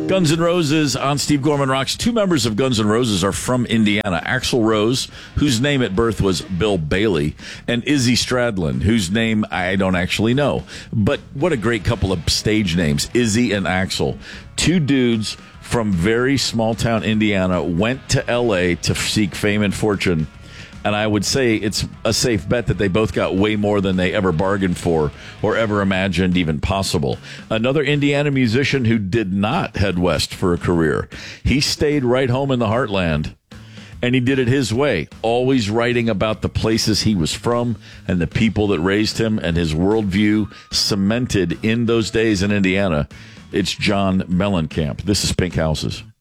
Guns N' Roses on Steve Gorman Rocks. Two members of Guns N' Roses are from Indiana. Axl Rose, whose name at birth was Bill Bailey, and Izzy Stradlin, whose name I don't actually know. But what a great couple of stage names, Izzy and Axl. Two dudes from very small town Indiana went to L.A. to seek fame and fortune. And I would say it's a safe bet that they both got way more than they ever bargained for or ever imagined even possible. Another Indiana musician who did not head west for a career. He stayed right home in the heartland, and he did it his way, always writing about the places he was from and the people that raised him and his worldview cemented in those days in Indiana. It's John Mellencamp. This is Pink Houses.